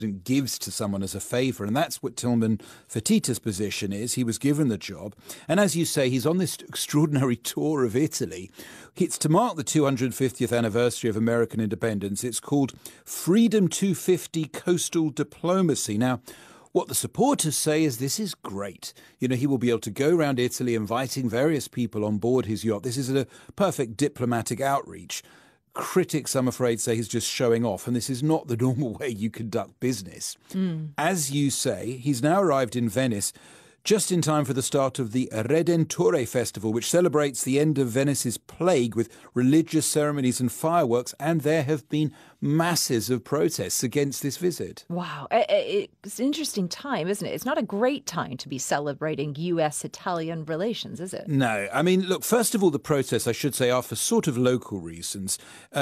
gives to someone as a favour, and that's what Tilman Fertitta's position is. He was given the job, and as you say, he's on this extraordinary tour of Italy. It's to mark the 250th anniversary of American independence. It's called Freedom 250 Coastal Diplomacy. Now, what the supporters say is this is great. You know, he will be able to go around Italy inviting various people on board his yacht. This is a perfect diplomatic outreach. Critics, I'm afraid, say he's just showing off, and this is not the normal way you conduct business. As you say, he's now arrived in Venice just in time for the start of the Redentore Festival, which celebrates the end of Venice's plague with religious ceremonies and fireworks, and there have been masses of protests against this visit. Wow. It's an interesting time, isn't it? It's not a great time to be celebrating U.S.-Italian relations, is it? No. I mean, look, first of all, the protests, I should say, are for sort of local reasons.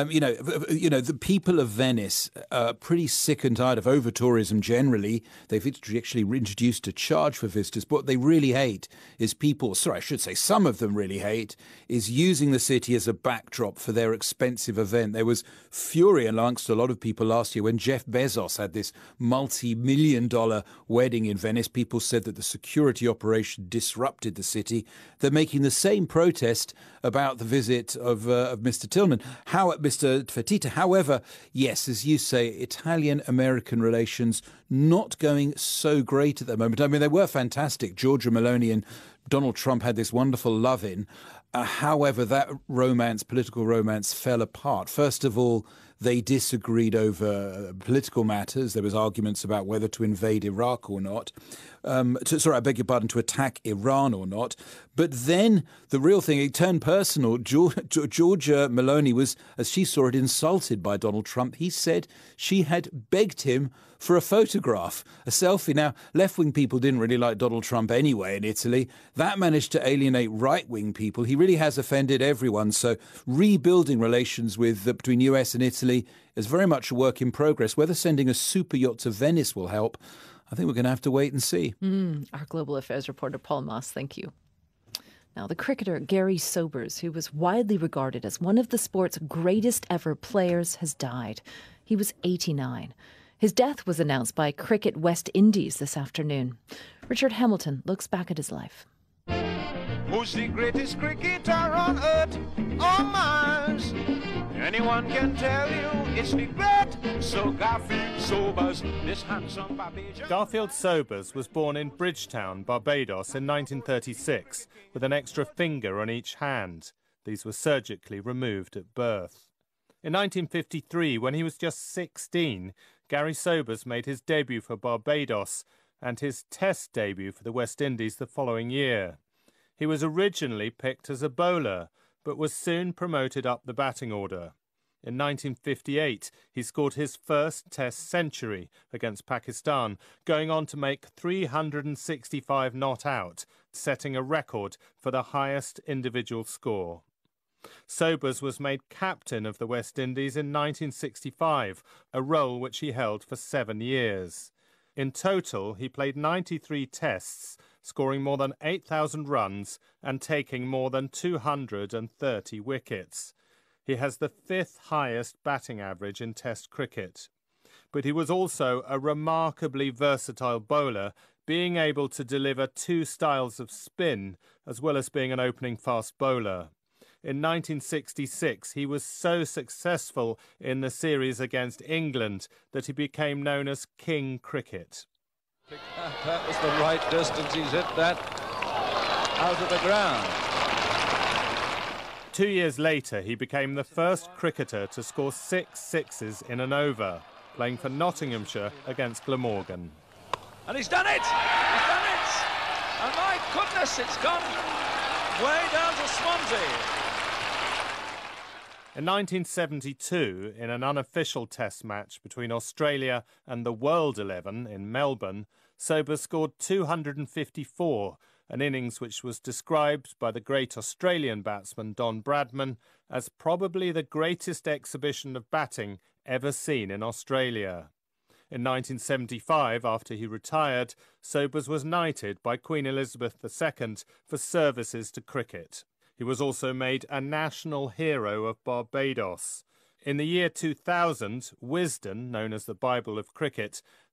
The people of Venice are pretty sick and tired of over-tourism generally. They've actually introduced a charge for visitors. But what they really hate is some of them really hate, is using the city as a backdrop for their expensive event. There was fury amongst a lot of people last year when Jeff Bezos had this multi-million-dollar wedding in Venice. People said that the security operation disrupted the city. They're making the same protest about the visit of Mr. Tilman, Mr. Fertitta. However, yes, as you say, Italian-American relations not going so great at the moment. I mean, they were fantastic. Giorgia Meloni and Donald Trump had this wonderful love-in. However, that political romance, fell apart. First of all, they disagreed over political matters. There was arguments about whether to invade Iraq or not. To attack Iran or not. But then the real thing, it turned personal. Giorgia Meloni was, as she saw it, insulted by Donald Trump. He said she had begged him for a photograph, a selfie. Now, left-wing people didn't really like Donald Trump anyway in Italy. That managed to alienate right-wing people. He really has offended everyone. So rebuilding relations between US and Italy is very much a work in progress. Whether sending a super yacht to Venice will help, I think we're going to have to wait and see. Our global affairs reporter, Paul Moss, thank you. Now, the cricketer Gary Sobers, who was widely regarded as one of the sport's greatest ever players, has died. He was 89. His death was announced by Cricket West Indies this afternoon. Richard Hamilton looks back at his life. Who's the greatest cricketer on earth or Mars? Anyone can tell you it's the great Sir Garfield Sobers, this handsome Barbadian. Garfield Sobers was born in Bridgetown, Barbados in 1936, with an extra finger on each hand. These were surgically removed at birth. In 1953, when he was just 16, Gary Sobers made his debut for Barbados and his Test debut for the West Indies the following year. He was originally picked as a bowler, but was soon promoted up the batting order. In 1958, he scored his first Test century against Pakistan, going on to make 365 not out, setting a record for the highest individual score. Sobers was made captain of the West Indies in 1965, a role which he held for 7 years. In total, he played 93 tests, scoring more than 8,000 runs and taking more than 230 wickets. He has the 5th highest batting average in Test cricket. But he was also a remarkably versatile bowler, being able to deliver 2 styles of spin, as well as being an opening fast bowler. In 1966, he was so successful in the series against England that he became known as King Cricket. That was the right distance. He's hit that out of the ground. 2 years later, he became the first cricketer to score 6 sixes in an over, playing for Nottinghamshire against Glamorgan. And he's done it! He's done it! And my goodness, it's gone way down to Swansea. In 1972, in an unofficial Test match between Australia and the World 11 in Melbourne, Sobers scored 254, an innings which was described by the great Australian batsman Don Bradman as probably the greatest exhibition of batting ever seen in Australia. In 1975, after he retired, Sobers was knighted by Queen Elizabeth II for services to cricket. He was also made a national hero of Barbados. In the year 2000, Wisden, known as the Bible of cricket,